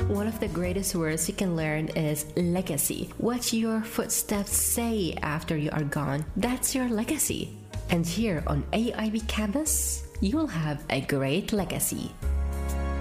One of the greatest words you can learn is legacy. What your footsteps say after you are gone, that's your legacy. And here on AIB Campus, you'll have a great legacy.